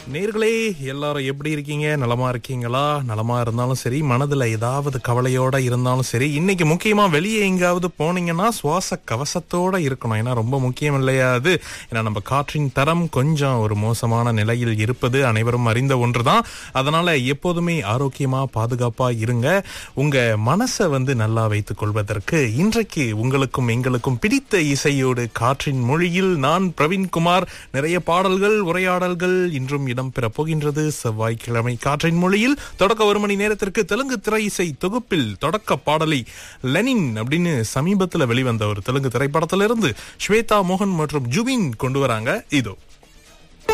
நேர்களே எல்லாரும் எப்படி இருக்கீங்க? நலமா இருக்கீங்களா? நலமா இருந்தாலும் சரி, மனதுல ஏதாவது கவலையோட இருந்தாலும் சரி, இன்னைக்கு முக்கியமா வெளியே எங்காவது போனீங்கன்னா சுவாச கவசத்தோட இருக்கணும். ஏன்னா ரொம்ப முக்கியம் இல்லையா அது? ஏன்னா நம்ம காற்றின் தரம் கொஞ்சம் ஒரு மோசமான நிலையில் இருப்பது அனைவரும் அறிந்த ஒன்றுதான். அதனால எப்போதுமே ஆரோக்கியமா பாதுகாப்பா இருங்க. உங்க மனசை நல்லா வைத்துக் கொள்வதற்கு இன்றைக்கு உங்களுக்கும் எங்களுக்கும் பிடித்த இசையோடு காற்றின் மொழியில் நான் பிரவீன்குமார். நிறைய பாடல்கள், உரையாடல்கள் இன்றும் இடம்பெற போகின்றது. செவ்வாய்க்கிழமை காற்றின் மொழியில் தொடக்க 1 மணி நேரத்திற்கு தெலுங்கு திரை இசை தொகுப்பில் தொடக்க பாடலை லெனின் அப்படின்னு சமீபத்தில் வெளிவந்த ஒரு தெலுங்கு திரைப்படத்திலிருந்து ஸ்வேதா மோகன் மற்றும் ஜுபின் கொண்டு வராங்க. இதோ